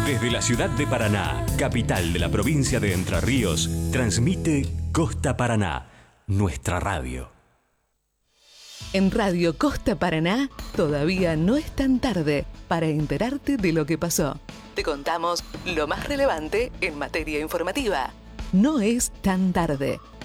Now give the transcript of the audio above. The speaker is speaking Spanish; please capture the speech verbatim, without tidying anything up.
Desde la ciudad de Paraná, capital de la provincia de Entre Ríos, transmite Costa Paraná, nuestra radio. En Radio Costa Paraná todavía no es tan tarde para enterarte de lo que pasó. Te contamos lo más relevante en materia informativa. No es tan tarde.